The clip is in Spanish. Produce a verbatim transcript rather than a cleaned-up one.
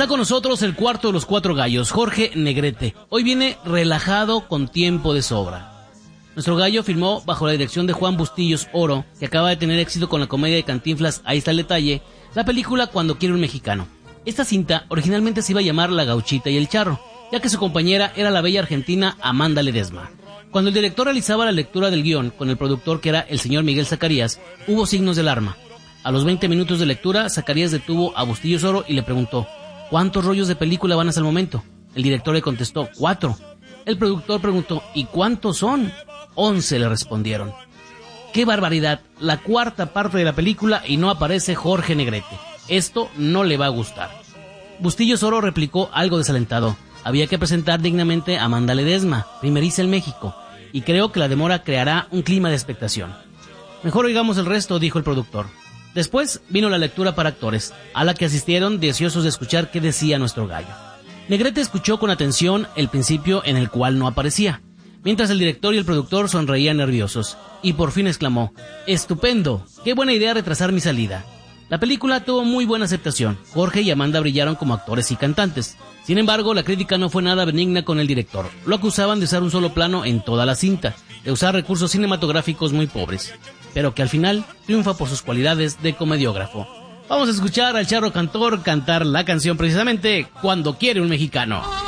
Está con nosotros el cuarto de los cuatro gallos, Jorge Negrete. Hoy viene relajado con tiempo de sobra. Nuestro gallo filmó bajo la dirección de Juan Bustillos Oro, que acaba de tener éxito con la comedia de Cantinflas Ahí está el detalle, la película Cuando quiere un mexicano. Esta cinta originalmente se iba a llamar La Gauchita y el Charro, ya que su compañera era la bella argentina Amanda Ledesma. Cuando el director realizaba la lectura del guión con el productor, que era el señor Miguel Zacarías, hubo signos de alarma. A los veinte minutos de lectura, Zacarías detuvo a Bustillos Oro y le preguntó: ¿cuántos rollos de película van hasta el momento? El director le contestó: cuatro. El productor preguntó: ¿y cuántos son? Once, le respondieron. ¡Qué barbaridad! La cuarta parte de la película y no aparece Jorge Negrete. Esto no le va a gustar. Bustillos Oro replicó algo desalentado: había que presentar dignamente a Amanda Ledesma, primeriza en México, y creo que la demora creará un clima de expectación. Mejor oigamos el resto, dijo el productor. Después vino la lectura para actores, a la que asistieron deseosos de escuchar qué decía nuestro gallo. Negrete escuchó con atención el principio, en el cual no aparecía, mientras el director y el productor sonreían nerviosos, y por fin exclamó: ¡estupendo! ¡Qué buena idea retrasar mi salida! La película tuvo muy buena aceptación. Jorge y Amanda brillaron como actores y cantantes. Sin embargo, la crítica no fue nada benigna con el director. Lo acusaban de usar un solo plano en toda la cinta, de usar recursos cinematográficos muy pobres, pero que al final triunfa por sus cualidades de comediógrafo. Vamos a escuchar al Charro Cantor cantar la canción precisamente Cuando quiere un mexicano.